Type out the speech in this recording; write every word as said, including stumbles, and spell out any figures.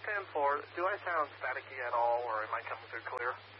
ten four. Do I sound staticky at all, or am I coming through clear?